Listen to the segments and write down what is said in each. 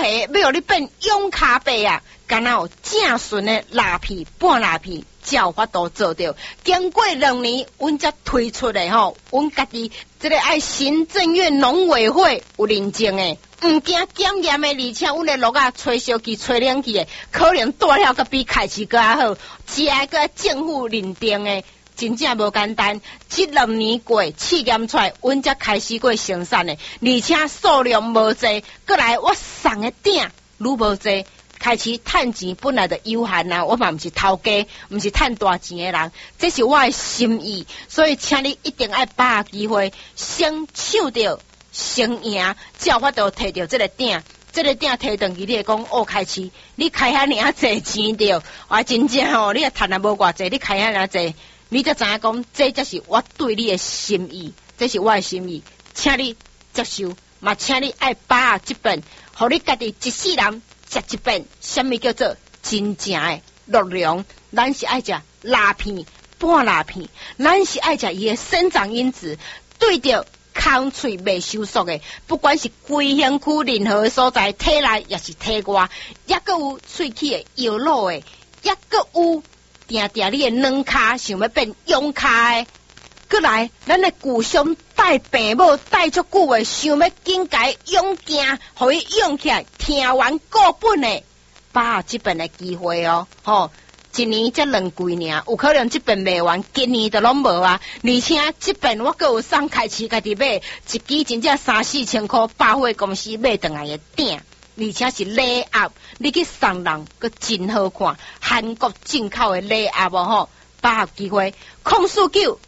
皮要你变勇卡白啊，敢若有正顺的拉皮半拉皮，才有法度做到。经过2年，阮才推出的吼，阮家己这个爱行政院农委会有认证的，毋惊检验的，而且阮的落啊吹烧机、吹冷气的，可能大了个比开市更好，只爱个政府认定的。真正无简单，这2年过试验出来，阮才开始过生产的，而且数量无济，过来我送的鼎愈无济，开始趁钱本来就有限啊，我嘛毋是头家，毋是趁大钱的人，这是我的心意，所以请你一定爱把握机会，先抢到先赢，才有法度摕到这个鼎。这个鼎摕转去，你会讲哦，开始你开遐尔济钱着，我真正吼，你也趁也无偌济，你开遐尔济。你才知影讲，这才是我对你的心意，这是我的心意，请你接受，嘛请你爱把握这本，互你家己一世人食一本。什么叫做真正的乐良？咱是爱食拉片、半拉片，咱是爱食伊的生长因子，对着空喙未收缩的，不管是规身躯任何所在，体内也是体外，也个有喙齿的摇落的，也个有。定定你的软骹想要变勇骹的，过来，咱的故乡带病母带足久的，想要紧解勇行，互伊勇起来，听完过本的，把握这本的机会哦，吼！一年才2季尔，有可能这本卖完，今年就拢无啊！而且这本我阁有送开市家己买，一支真正3-4千块，百货公司买回来的鼎。而且是礼盒，你去送人，佮真好看。韩国进口的礼盒哦吼，把握机会，04925722345，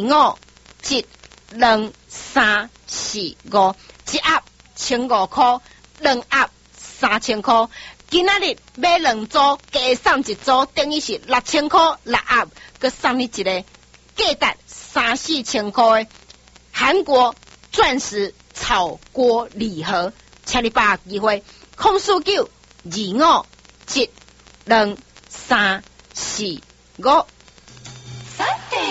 一盒1500块，2盒3000块。今仔日买2组，加送1组，等于是6000块6盒，佮送你一个价值3-4千块的韩国钻石炒锅礼盒，请你把握机会。04925722345